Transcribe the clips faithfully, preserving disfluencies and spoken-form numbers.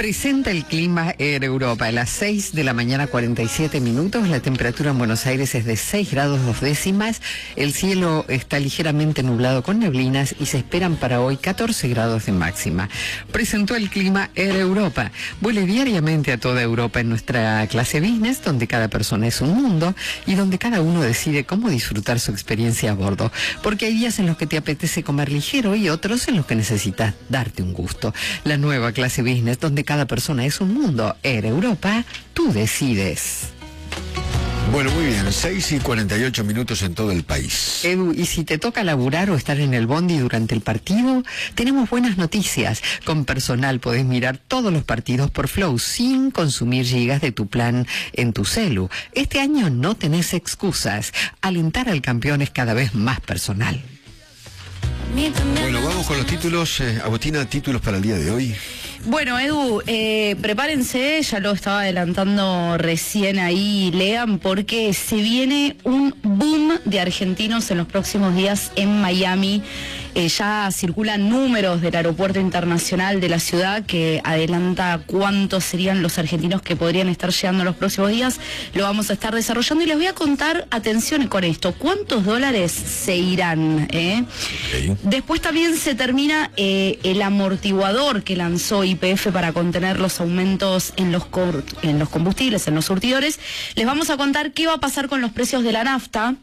Presenta el clima Air Europa. A las seis de la mañana, cuarenta y siete minutos. La temperatura en Buenos Aires es de seis grados dos décimas. El cielo está ligeramente nublado con neblinas y se esperan para hoy catorce grados de máxima. Presentó el clima Air Europa. Vuele diariamente a toda Europa en nuestra clase business, donde cada persona es un mundo y donde cada uno decide cómo disfrutar su experiencia a bordo. Porque hay días en los que te apetece comer ligero y otros en los que necesitas darte un gusto. La nueva clase business, donde cada persona es un mundo. Air Europa, tú decides. Bueno, muy bien, seis y cuarenta y ocho minutos en todo el país. Edu, y si te toca laburar o estar en el bondi durante el partido, tenemos buenas noticias. Con Personal podés mirar todos los partidos por Flow sin consumir gigas de tu plan en tu celu. Este año no tenés excusas. Alentar al campeón es cada vez más personal. Bueno, vamos con los títulos. Eh, Agustina, títulos para el día de hoy. Bueno, Edu, eh, prepárense, ya lo estaba adelantando recién ahí, lean, porque se viene un boom de argentinos en los próximos días en Miami. Eh, ya circulan números del aeropuerto internacional de la ciudad que adelanta cuántos serían los argentinos que podrían estar llegando en los próximos días. Lo vamos a estar desarrollando y les voy a contar, atención con esto, cuántos dólares se irán. ¿eh? Okay. Después también se termina eh, el amortiguador que lanzó Y P F para contener los aumentos en los, en los combustibles, en los surtidores. Les vamos a contar qué va a pasar con los precios de la nafta.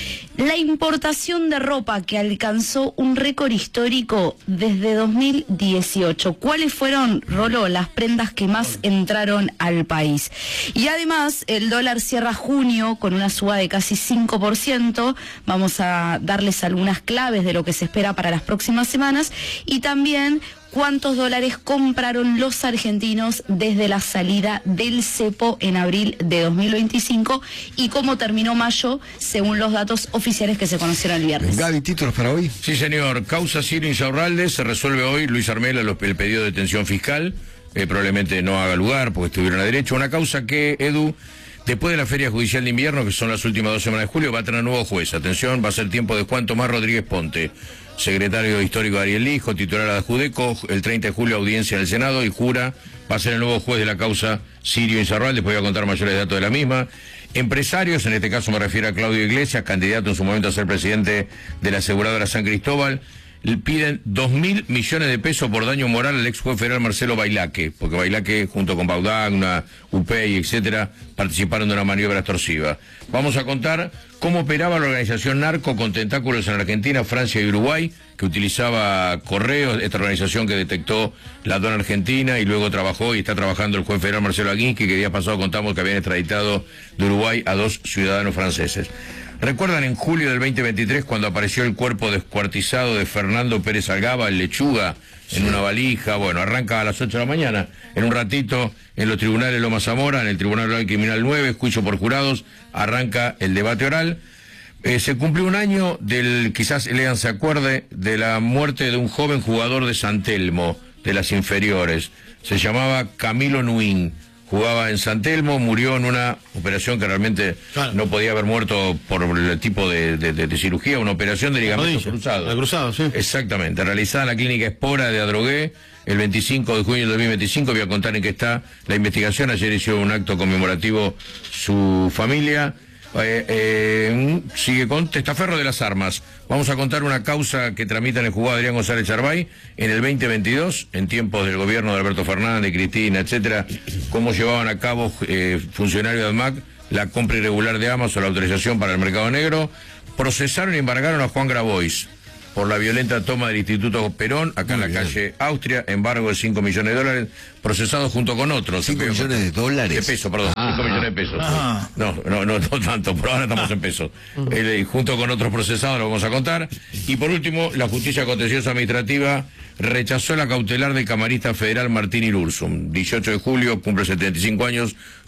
La importación de ropa que alcanzó un récord histórico desde dos mil dieciocho. ¿Cuáles fueron, Rolo, las prendas que más entraron al país? Y además, el dólar cierra junio con una suba de casi cinco por ciento. Vamos a darles algunas claves de lo que se espera para las próximas semanas. Y también cuántos dólares compraron los argentinos desde la salida del cepo en abril de dos mil veinticinco y cómo terminó mayo según los datos oficiales que se conocieron el viernes. Gaby, ¿títulos para hoy? Sí, señor. Causa Sirio Insaurralde. Se resuelve hoy. Luis Armela el pedido de detención fiscal. Eh, probablemente no haga lugar porque estuvieron a derecho. Una causa que, Edu, después de la Feria Judicial de Invierno, que son las últimas dos semanas de julio, va a tener nuevo juez. Atención, va a ser tiempo de Juan Tomás Rodríguez Ponte, secretario histórico de Ariel Lijo, titular de Judeco. El treinta de julio audiencia en el Senado y jura, va a ser el nuevo juez de la causa Sirio Insaurralde. Después voy a contar mayores datos de la misma. Empresarios, en este caso me refiero a Claudio Iglesias, candidato en su momento a ser presidente de la aseguradora San Cristóbal, piden dos mil millones de pesos por daño moral al ex juez federal Marcelo Bailaque, porque Bailaque junto con Baudagna, U P E Y, etcétera, participaron de una maniobra extorsiva. Vamos a contar cómo operaba la organización narco con tentáculos en Argentina, Francia y Uruguay, que utilizaba correos, esta organización que detectó la aduana argentina y luego trabajó y está trabajando el juez federal Marcelo Aguinsky, que el día pasado contamos que habían extraditado de Uruguay a dos ciudadanos franceses. ¿Recuerdan en julio del veinte veintitrés cuando apareció el cuerpo descuartizado de Fernando Pérez Algaba, el Lechuga, en una valija? Bueno, arranca a las ocho de la mañana, en un ratito, en los tribunales Loma Zamora, en el Tribunal Oral Criminal nueve, juicio por jurados, arranca el debate oral. Eh, se cumplió un año del, quizás Lean se acuerde, de la muerte de un joven jugador de San Telmo, de las inferiores. Se llamaba Camilo Nuín. Jugaba en San Telmo, murió en una operación que realmente claro. no podía haber muerto por el tipo de, de, de, de cirugía, una operación de ligamentos cruzados. Cruzado, sí. Exactamente, realizada en la clínica Espora de Adrogué el veinticinco de junio del dos mil veinticinco. Voy a contar en qué está la investigación. Ayer hizo un acto conmemorativo su familia. Eh, eh, sigue con Testaferro de las Armas. Vamos a contar una causa que tramita en el juzgado Adrián González Charbay en el veinte veintidós, en tiempos del gobierno de Alberto Fernández, Cristina, etcétera, cómo llevaban a cabo eh, funcionarios de ADMAC la compra irregular de armas o la autorización para el mercado negro. Procesaron y embargaron a Juan Grabois por la violenta toma del Instituto Perón, acá Muy en la bien. calle Austria, embargo de cinco millones de dólares, procesado junto con otros. ¿cinco millones de dólares? De pesos, perdón, ah, cinco millones de pesos. Ah. No, no, no, no tanto, por ahora estamos en pesos. Eh, junto con otros procesados lo vamos a contar. Y por último, la Justicia Contenciosa Administrativa rechazó la cautelar del camarista federal Martín Irursum. dieciocho de julio, cumple setenta y cinco años,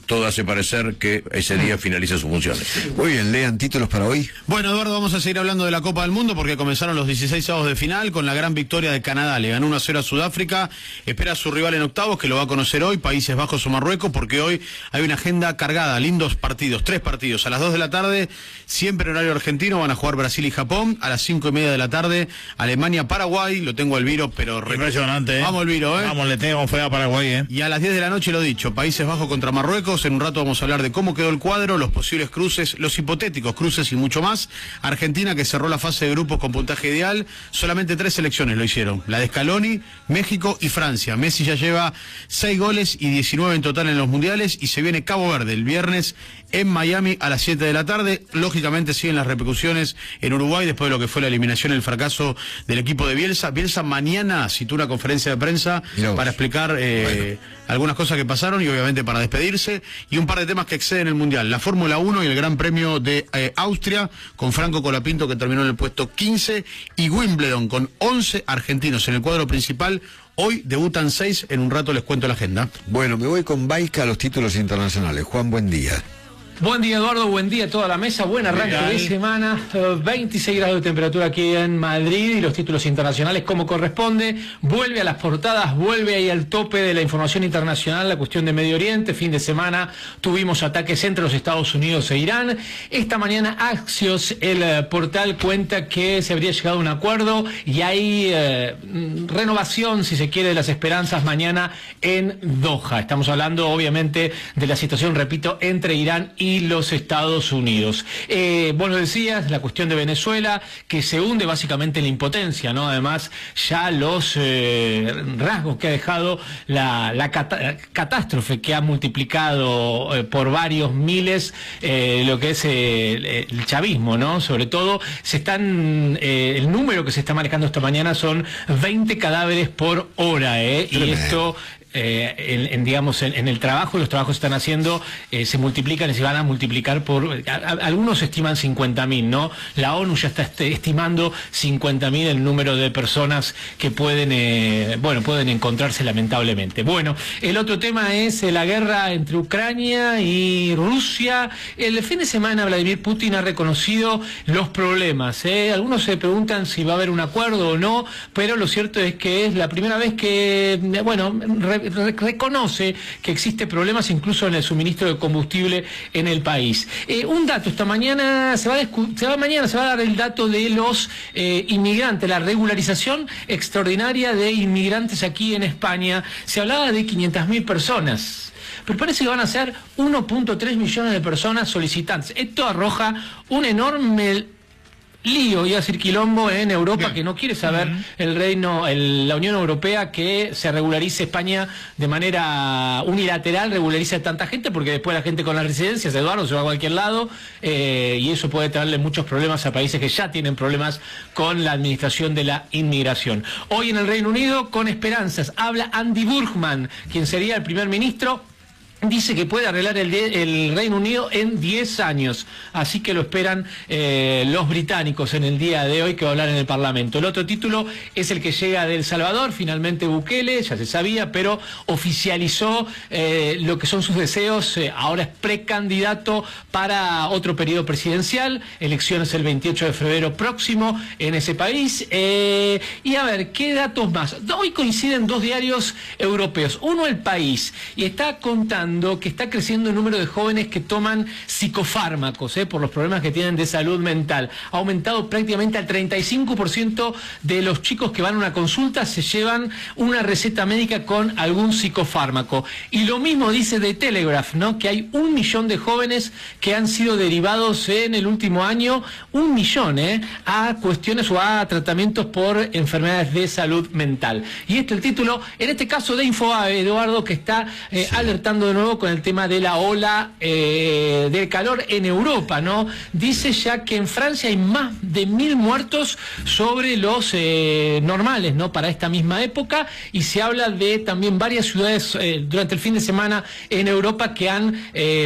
todo hace parecer que ese día finaliza sus funciones. Muy bien, lean títulos para hoy. Bueno, Eduardo, vamos a seguir hablando de la Copa del Mundo porque comenzaron los dieciséis avos de final con la gran victoria de Canadá. Le ganó uno a cero a Sudáfrica, espera a su rival en octavos, que lo va a conocer hoy, Países Bajos o Marruecos, porque hoy hay una agenda cargada, lindos partidos, tres partidos. A las dos de la tarde, siempre en horario argentino, van a jugar Brasil y Japón. A las cinco y media de la tarde, Alemania-Paraguay, lo tengo Elviro, pero... Impresionante, ¿eh? Vamos, Elviro, ¿eh? Vamos, le tengo fe a Paraguay, ¿eh? Y a las diez de la noche, lo dicho, Países Bajos contra Marruecos. En un rato vamos a hablar de cómo quedó el cuadro, los posibles cruces, los hipotéticos cruces y mucho más. Argentina, que cerró la fase de grupos con puntaje ideal, solamente tres selecciones lo hicieron, la de Scaloni, México y Francia. Messi ya lleva seis goles y diecinueve en total en los mundiales, y se viene Cabo Verde el viernes en Miami a las siete de la tarde. Lógicamente siguen las repercusiones en Uruguay después de lo que fue la eliminación, el fracaso del equipo de Bielsa. Bielsa mañana citó una conferencia de prensa para explicar eh, bueno. algunas cosas que pasaron y obviamente para despedirse, y un par de temas que exceden el Mundial, la Fórmula uno y el Gran Premio de eh, Austria, con Franco Colapinto, que terminó en el puesto quince, y Wimbledon con once argentinos en el cuadro principal. Hoy debutan seis, en un rato les cuento la agenda. Bueno, me voy con Baica a los títulos internacionales. Juan, buen día. Buen día, Eduardo, buen día a toda la mesa, buen arranque de semana, veintiséis grados de temperatura aquí en Madrid y los títulos internacionales como corresponde. Vuelve a las portadas, vuelve ahí al tope de la información internacional la cuestión de Medio Oriente. Fin de semana tuvimos ataques entre los Estados Unidos e Irán. Esta mañana Axios, el portal, cuenta que se habría llegado a un acuerdo y hay eh, renovación, si se quiere, de las esperanzas mañana en Doha. Estamos hablando obviamente de la situación, repito, entre Irán y y los Estados Unidos. Eh, vos lo decías, la cuestión de Venezuela, que se hunde básicamente en la impotencia, ¿no? Además, ya los eh, rasgos que ha dejado la, la cat catástrofe que ha multiplicado eh, por varios miles eh, lo que es eh, el chavismo, ¿no? Sobre todo, se están eh, el número que se está manejando esta mañana son veinte cadáveres por hora, ¿eh? Y esto... Eh, en, en, digamos, en, en el trabajo, los trabajos se están haciendo, eh, se multiplican y se van a multiplicar por, a, a, algunos estiman cincuenta mil, ¿no? La ONU ya está este, estimando cincuenta mil el número de personas que pueden, eh, bueno, pueden encontrarse lamentablemente. Bueno, el otro tema es eh, la guerra entre Ucrania y Rusia. El fin de semana Vladimir Putin ha reconocido los problemas, ¿eh? Algunos se preguntan si va a haber un acuerdo o no, pero lo cierto es que es la primera vez que, bueno, re, reconoce que existe problemas incluso en el suministro de combustible en el país. Eh, un dato, esta mañana se va, a se va mañana se va a dar el dato de los eh, inmigrantes, la regularización extraordinaria de inmigrantes aquí en España. Se hablaba de quinientas mil personas, pero parece que van a ser uno punto tres millones de personas solicitantes. Esto arroja un enorme lío, iba a decir quilombo, en Europa, que no quiere saber uh-huh. el reino, el, la Unión Europea, que se regularice España de manera unilateral, regularice a tanta gente, porque después la gente con las residencias, Eduardo, se va a cualquier lado, eh, y eso puede traerle muchos problemas a países que ya tienen problemas con la administración de la inmigración. Hoy en el Reino Unido, con esperanzas, habla Andy Burgman, quien sería el primer ministro. Dice que puede arreglar el, el Reino Unido en diez años, así que lo esperan eh, los británicos en el día de hoy, que va a hablar en el Parlamento. El otro título es el que llega de El Salvador, finalmente Bukele, ya se sabía, pero oficializó eh, lo que son sus deseos, eh, ahora es precandidato para otro periodo presidencial, elecciones el veintiocho de febrero próximo en ese país. Eh, y a ver, ¿qué datos más? Hoy coinciden dos diarios europeos, uno El País, y está contando que está creciendo el número de jóvenes que toman psicofármacos eh, por los problemas que tienen de salud mental. Ha aumentado prácticamente al treinta y cinco por ciento de los chicos que van a una consulta se llevan una receta médica con algún psicofármaco. Y lo mismo dice The Telegraph, ¿no? Que hay un millón de jóvenes que han sido derivados en el último año, un millón, ¿eh? a cuestiones o a tratamientos por enfermedades de salud mental. Y este es el título, en este caso de Infobae, Eduardo, que está eh, sí. alertando de nuevo con el tema de la ola eh, del calor en Europa, ¿no? Dice ya que en Francia hay más de mil muertos sobre los eh, normales, ¿no? Para esta misma época, y se habla de también varias ciudades eh, durante el fin de semana en Europa que han eh,